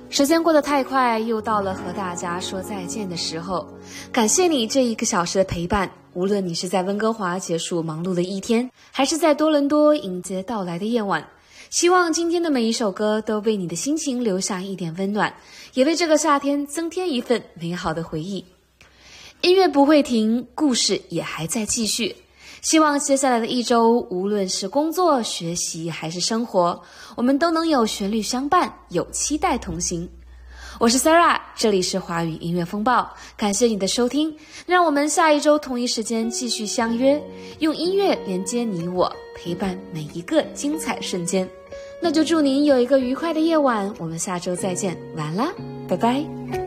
时间过得太快，又到了和大家说再见的时候。感谢你这1个小时的陪伴，无论你是在温哥华结束忙碌的一天，还是在多伦多迎接到来的夜晚。希望今天的每一首歌都为你的心情留下一点温暖，也为这个夏天增添一份美好的回忆。音乐不会停，故事也还在继续。希望接下来的1周，无论是工作、学习还是生活，我们都能有旋律相伴，有期待同行。我是 Sarah， 这里是华语音乐风暴，感谢你的收听，让我们下1周同一时间继续相约，用音乐连接你我，陪伴每一个精彩瞬间。那就祝您有一个愉快的夜晚，我们下周再见，晚安啦，拜拜。